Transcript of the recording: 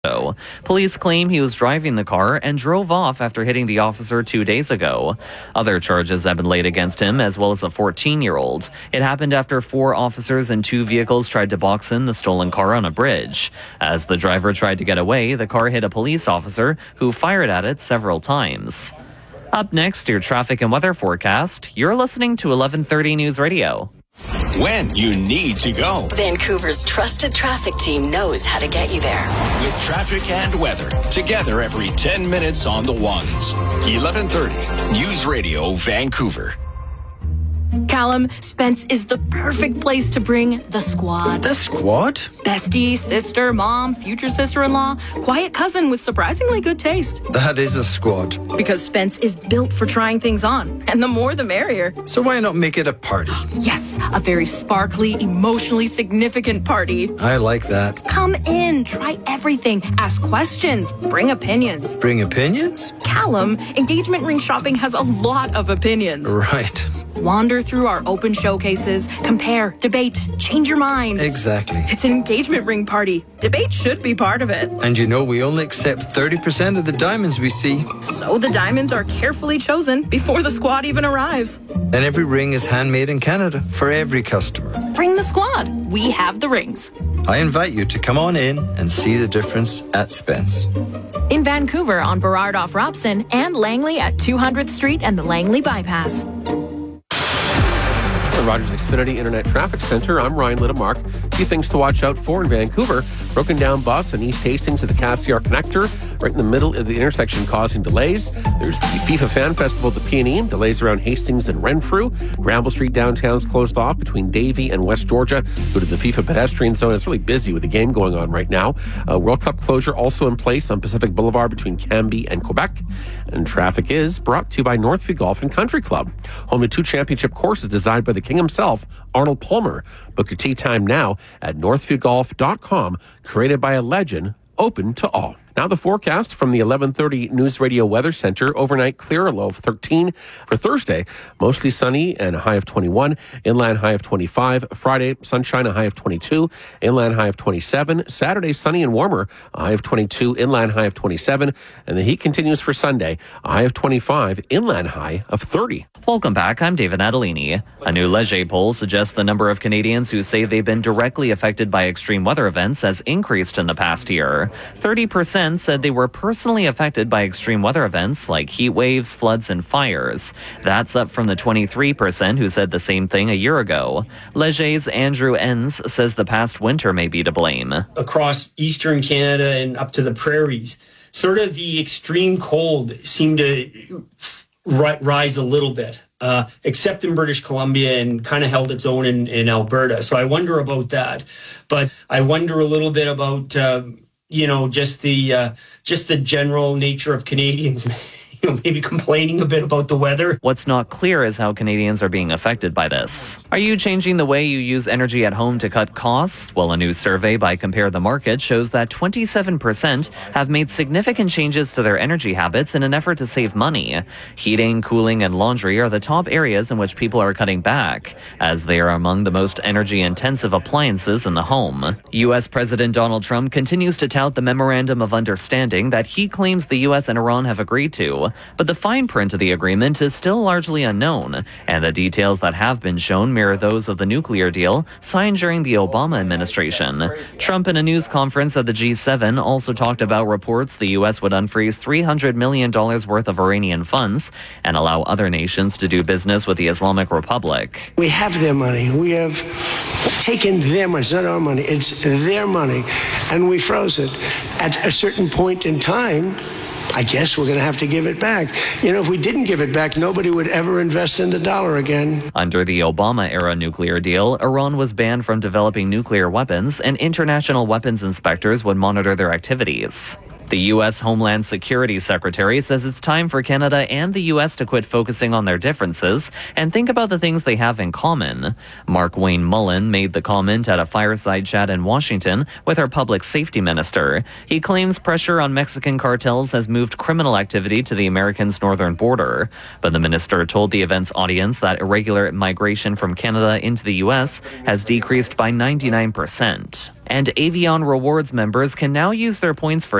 Police claim he was driving the car and drove off after hitting the officer 2 days ago. Other charges have been laid against him, as well as a 14-year-old. It happened after 4 officers and 2 vehicles tried to box in the stolen car on a bridge. As the driver tried to get away, the car hit a police officer who fired at it several times. Up next, your traffic and weather forecast. You're listening to 1130 News Radio. When you need to go. Vancouver's trusted traffic team knows how to get you there. With traffic and weather, together every 10 minutes on the ones. 1130 News Radio, Vancouver. Callum, Spence is the perfect place to bring the squad. The squad? Bestie, sister, mom, future sister-in-law, quiet cousin with surprisingly good taste. That is a squad. Because Spence is built for trying things on, and the more the merrier. So why not make it a party? Yes, a very sparkly, emotionally significant party. I like that. Come in, try everything, ask questions, bring opinions. Bring opinions? Callum, engagement ring shopping has a lot of opinions. Right. Wander through our open showcases, compare, debate, change your mind. Exactly. It's an engagement ring party. Debate should be part of it. And you know we only accept 30% of the diamonds we see. So the diamonds are carefully chosen before the squad even arrives. And every ring is handmade in Canada for every customer. Bring the squad. We have the rings. I invite you to come on in and see the difference at Spence. In Vancouver on Burrard off Robson and Langley at 200th Street and the Langley Bypass. Rogers Xfinity Internet Traffic Center. I'm Ryan Littlemark. A few things to watch out for in Vancouver. Broken down bus on East Hastings to the Cassiar Connector, right in the middle of the intersection causing delays. There's the FIFA Fan Festival at the P&E. Delays around Hastings and Renfrew. Granville Street downtown's closed off between Davie and West Georgia. Go to the FIFA pedestrian zone. It's really busy with the game going on right now. World Cup closure also in place on Pacific Boulevard between Cambie and Quebec. And traffic is brought to you by Northview Golf and Country Club. Home to 2 championship courses designed by the king himself, Arnold Palmer. Book your tee time now at northviewgolf.com. Created by a legend, open to all. Now the forecast from the 1130 News Radio Weather Center. Overnight clear, a low of 13 for Thursday. Mostly sunny and a high of 21. Inland high of 25. Friday, sunshine, a high of 22. Inland high of 27. Saturday, sunny and warmer, a high of 22. Inland high of 27. And the heat continues for Sunday, a high of 25. Inland high of 30. Welcome back. I'm David Natalini. A new Leger poll suggests the number of Canadians who say they've been directly affected by extreme weather events has increased in the past year. 30% said they were personally affected by extreme weather events like heat waves, floods, and fires. That's up from the 23% who said the same thing a year ago. Leger's Andrew Enns says the past winter may be to blame. Across eastern Canada and up to the prairies, sort of the extreme cold seemed to rise a little bit, except in British Columbia, and kind of held its own in Alberta. So I wonder about that. But I wonder a little bit about, just the general nature of Canadians. Maybe complaining a bit about the weather. What's not clear is how Canadians are being affected by this. Are you changing the way you use energy at home to cut costs? Well, a new survey by Compare the Market shows that 27% have made significant changes to their energy habits in an effort to save money. Heating, cooling, and laundry are the top areas in which people are cutting back, as they are among the most energy-intensive appliances in the home. U.S. President Donald Trump continues to tout the Memorandum of Understanding that he claims the U.S. and Iran have agreed to. But the fine print of the agreement is still largely unknown, and the details that have been shown mirror those of the nuclear deal signed during the Obama administration. Trump, in a news conference at the G7, also talked about reports the U.S. would unfreeze $300 million worth of Iranian funds and allow other nations to do business with the Islamic Republic. We have their money. We have taken their money. It's not our money. It's their money. And we froze it. At a certain point in time, I guess we're going to have to give it back. If we didn't give it back, nobody would ever invest in the dollar again. Under the Obama-era nuclear deal, Iran was banned from developing nuclear weapons, and international weapons inspectors would monitor their activities. The U.S. Homeland Security Secretary says it's time for Canada and the U.S. to quit focusing on their differences and think about the things they have in common. Mark Wayne Mullen made the comment at a fireside chat in Washington with our public safety minister. He claims pressure on Mexican cartels has moved criminal activity to the Americans' northern border. But the minister told the event's audience that irregular migration from Canada into the U.S. has decreased by 99%. And Avion Rewards members can now use their points for